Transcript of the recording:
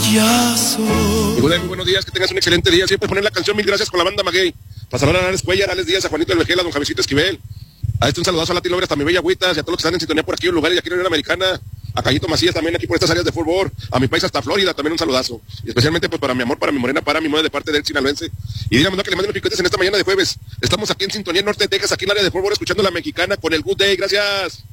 payaso. Muy buenos días, que tengas un excelente día. Siempre poner la canción Mil Gracias con la banda Maguey. Para saludar a Alex Cuellar, a Alex Díaz, a Juanito del Vejela, a don Javicito Esquivel. A un saludazo a Lati López, hasta mi bella Agüitas, y a todos los que están en sintonía por aquí en lugares, y aquí en la Unión Americana. A Cayito Macías también aquí por estas áreas de fútbol. A mi país hasta Florida también un saludazo. Y especialmente pues para mi amor, para mi morena, para mi madre de parte del sinaloense. Y dígame no que le manden los picotes en esta mañana de jueves. Estamos aquí en sintonía Norte de Texas, aquí en el área de fútbol, escuchando la mexicana con el Good Day. Gracias.